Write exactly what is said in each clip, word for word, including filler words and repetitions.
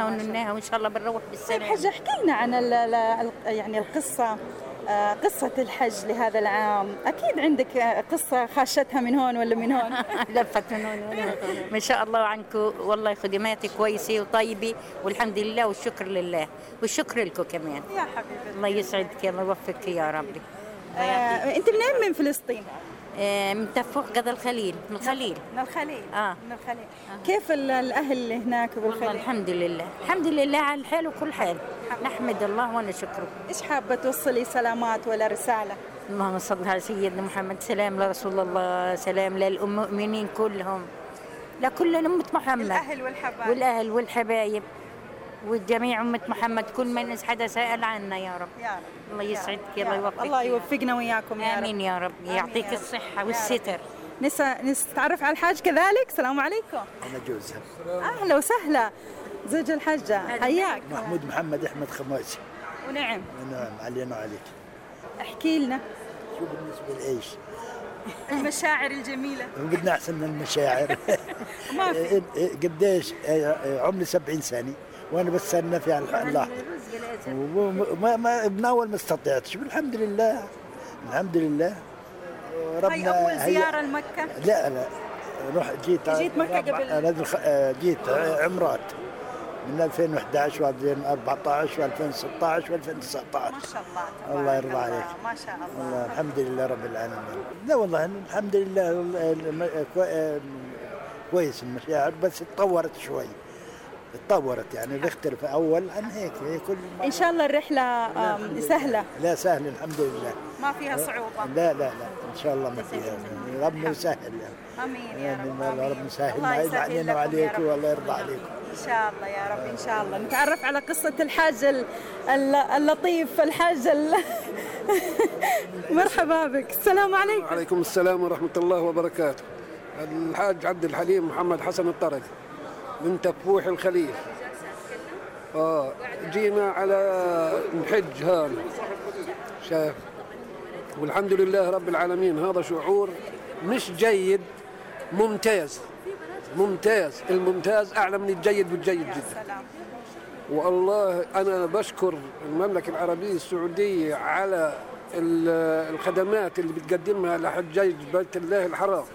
عملناها ونناها وإن شاء الله بنروح بالسلام. حجة احكي لنا عن ال ال يعني القصة، آه قصة الحج لهذا العام. أكيد عندك قصة خاشتها من هون ولا من هون؟ لفت من هون ولا من هون. ما شاء الله عنكم، والله خدماتي كويسة وطيبة والحمد لله والشكر لله والشكر لكم كمان. يا حبيبي الله يسعدك، الله يوفقك يا ربي. آه أنت منين من فلسطين؟ آه من تفوق قضى الخليل، من الخليل. من الخليل. آه. من الخليل. آه. كيف الأهل اللي هناك بالخليل؟ والله الحمد لله، الحمد لله على الحال وكل حال. نحمد الله ونشكره. إيش حابة توصلي سلامات ولا رسالة؟ اللهم صل على سيدنا محمد. سلام لرسول الله، سلام للمؤمنين كلهم، لكل أمة محمد، الأهل والحبايب والأهل والحبايب والجميع أمة محمد، كل من حدا سأل عنا يا رب. يا رب الله يسعدك، الله يوفقك، الله يوفقنا وياكم يا رب. آمين يا رب، يعطيك الصحة والستر. نسا نتعرف على الحاج كذلك. السلام عليكم. أنا جوزها. أهلا وسهلا، زوج الحجة، حياك. محمود محمد أحمد خماسي. ونعم. ونعم علينا وعليك. احكي لنا شو بالنسبة لإيش؟ المشاعر الجميلة. بدنا أحسن من المشاعر. ما في. قديش عمري سبعين سنة وأنا بستنى في اللحظة وما ما من أول ما استطعتش. الحمد لله الحمد لله ربنا. هاي أول زيارة لمكة؟ لا لا روح جيت جيت مكة قبل؟ جيت عمرات من ألفين وإحدى عشر وألفين وأربعة عشر وألفين وستة عشر وألفين وتسعة عشر. ما شاء الله. الله يرضى عليك. ما شاء الله. الله الحمد لله رب العالمين. لا والله الحمد لله كويس المشاعر، بس اتطورت شوي، اتطورت يعني بيختلف أول عن هيك. هي كل إن شاء الله الرحلة سهلة. لا سهل الحمد لله، ما فيها صعوبة. لا لا لا إن شاء الله ما فيها. ربنا يسهل يعني. آمين يا رب. آمين. ربنا يسهل علينا وعليكم والله يرضى عليكم. إن شاء الله يا رب. إن شاء الله نتعرف على قصة الحاج اللطيف، الحاج مرحبا بك. السلام عليكم. وعليكم السلام ورحمة الله وبركاته. الحاج عبد الحليم محمد حسن الطرق من تفوح الخليل. آه جينا على نحج هان شايف، والحمد لله رب العالمين. هذا شعور مش جيد، ممتاز ممتاز. الممتاز أعلى من الجيد والجيد جدا. والله أنا بشكر المملكة العربية السعودية على الخدمات اللي بتقدمها لحجاج بيت الله الحرام.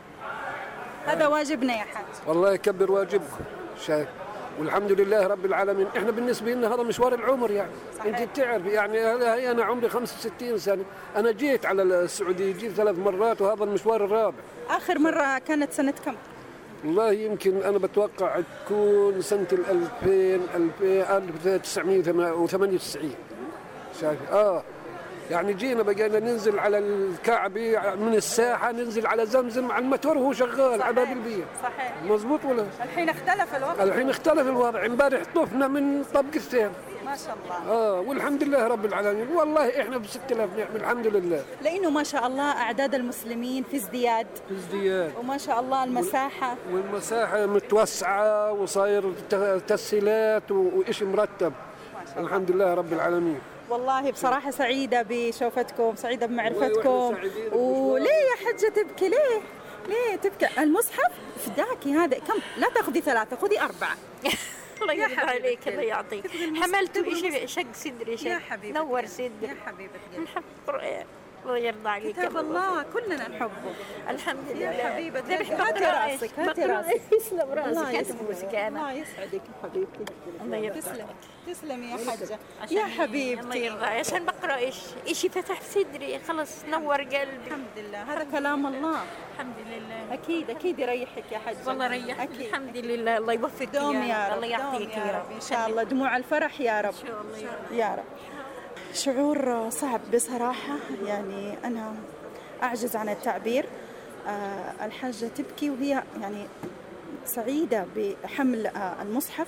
هذا واجبنا يا حاج. والله يكبر واجبكم شايف، والحمد لله رب العالمين. احنا بالنسبه لنا هذا مشوار العمر يعني. صحيح. انت بتعرف يعني هي انا عمري خمسة وستين سنه، انا جيت على السعوديه جيت ثلاث مرات وهذا المشوار الرابع. اخر مره كانت سنه كم؟ والله يمكن انا بتوقع تكون سنه ألفين ألف وتسعمئة وثمانية وتسعين شايف. اه يعني جينا بقينا ننزل على الكعبة من الساحة، ننزل على زمزم على الماتور وهو شغال على باب البيت. صحيح. مظبوط ولا؟ الحين اختلف الوضع. الحين اختلف الوضع. امبارح طفنا من طبقتين. ما شاء الله. اه والحمد لله رب العالمين. والله احنا ب ستة آلاف نعمة الحمد لله. لانه ما شاء الله اعداد المسلمين في ازدياد. في ازدياد. وما شاء الله المساحة. والمساحة متوسعة وصاير تسهيلات وإشي مرتب. الحمد لله رب العالمين. والله بصراحة سعيدة بشوفتكم، سعيدة بمعرفتكم. وليه يا حجة تبكي؟ ليه؟ ليه تبكي؟ المصحف فداكي هذا كم؟ لا تاخذي ثلاثة، خذي أربعة. الله يرضى عليك، الله يعطيك. حملته شيء شق صدري، شق يا حبيبتي، نور صدري يا حبيبتي. نحب القرآن، الله يرضى عليك. كتاب الله كلنا نحبه. الحمد لله يا حبيبتي. هاتي راسك، هاتي راسك. يسلم راسك، هاتي انا. الله يسعدك يا حبيبتي. الله يرضى. تسلم تسلمي يا حجة يا حبيبتي. الله يرضى عشان بقرا ايش شيء فتح في صدري، خلص نور قلبي. الحمد لله، هذا كلام الله. الحمد لله. اكيد اكيد يريحك يا حجة. والله ريحك. الحمد لله. الله يوفقك دوم يا رب. الله يعطيك يا رب ان شاء الله دموع الفرح يا رب. ان شاء الله يا رب. يا رب. شعور صعب بصراحة، يعني أنا أعجز عن التعبير. آه الحاجة تبكي وهي يعني سعيدة بحمل آه المصحف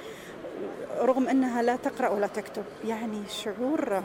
رغم أنها لا تقرأ ولا تكتب، يعني شعور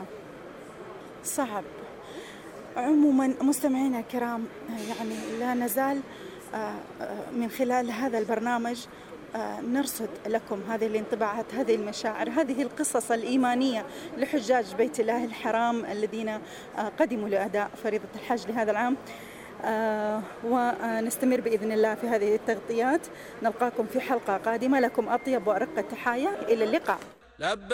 صعب. عموما مستمعينا الكرام، يعني لا نزال آه من خلال هذا البرنامج نرصد لكم هذه الانطباعات، هذه المشاعر، هذه القصص الإيمانية لحجاج بيت الله الحرام الذين قدموا لأداء فريضة الحج لهذا العام. آه ونستمر بإذن الله في هذه التغطيات. نلقاكم في حلقة قادمة، لكم أطيب وأرق التحايا، إلى اللقاء.